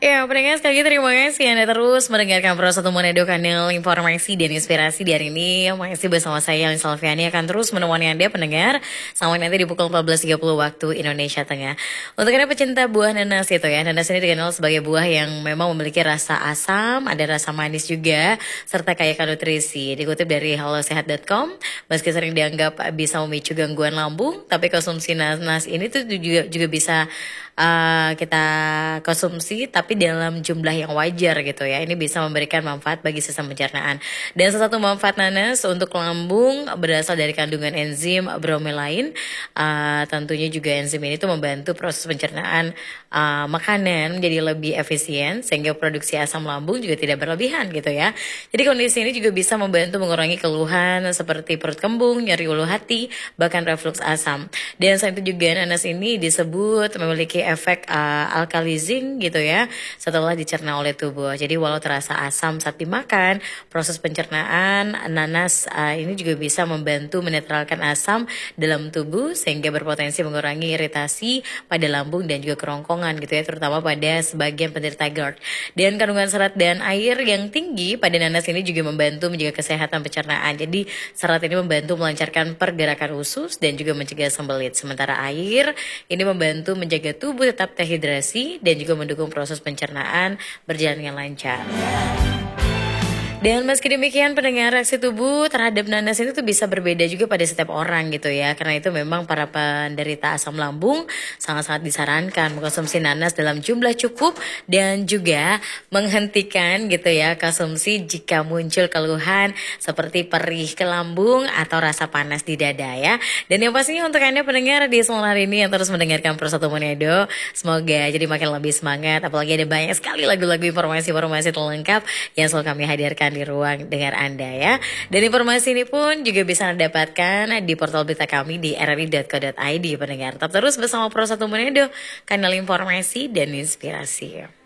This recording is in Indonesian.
Ya, pendengar sekali lagi terima kasih Anda terus mendengarkan Pro 1 Monedo Kanal Informasi dan Inspirasi di hari ini. Masih bersama saya, Alin Salviani, akan terus menemani Anda pendengar sampai nanti di pukul 14.30 waktu Indonesia Tengah. Untuk Anda pecinta buah nanas itu ya, nanas ini dikenal sebagai buah yang memang memiliki rasa asam, ada rasa manis juga, serta kaya akan nutrisi. Dikutip dari halosehat.com, meski sering dianggap bisa memicu gangguan lambung, tapi konsumsi nanas ini tuh juga bisa kita konsumsi tapi dalam jumlah yang wajar gitu ya. Ini bisa memberikan manfaat bagi sistem pencernaan. Dan salah satu manfaat nanas untuk lambung berasal dari kandungan enzim bromelain. Tentunya juga enzim ini tuh membantu proses pencernaan makanan menjadi lebih efisien sehingga produksi asam lambung juga tidak berlebihan gitu ya. Jadi kondisi ini juga bisa membantu mengurangi keluhan seperti perut kembung, nyeri ulu hati, bahkan reflux asam. Dan selain itu juga nanas ini disebut memiliki efek alkalizing gitu ya setelah dicerna oleh tubuh. Jadi walau terasa asam saat dimakan, proses pencernaan nanas ini juga bisa membantu menetralkan asam dalam tubuh sehingga berpotensi mengurangi iritasi pada lambung dan juga kerongkongan gitu ya, terutama pada sebagian penderita GERD. Dan kandungan serat dan air yang tinggi pada nanas ini juga membantu menjaga kesehatan pencernaan. Jadi serat ini membantu melancarkan pergerakan usus dan juga mencegah sembelit. Sementara air ini membantu menjaga tubuh tetap terhidrasi dan juga mendukung proses pencernaan berjalan dengan lancar. Dan meski demikian pendengar, reaksi tubuh terhadap nanas itu tuh bisa berbeda juga pada setiap orang gitu ya. Karena itu memang para penderita asam lambung sangat-sangat disarankan mengkonsumsi nanas dalam jumlah cukup dan juga menghentikan gitu ya konsumsi jika muncul keluhan seperti perih ke lambung atau rasa panas di dada ya. Dan yang pastinya untuk Anda pendengar di seluruh hari ini yang terus mendengarkan Pro 1 Monedo, semoga jadi makin lebih semangat. Apalagi ada banyak sekali lagu-lagu informasi-informasi terlengkap yang selalu kami hadirkan di ruang dengar Anda ya. Dan informasi ini pun juga bisa Anda dapatkan di portal berita kami di rri.co.id pendengar. Tetap terus bersama Pro 1 Monedo, kanal informasi dan inspirasi.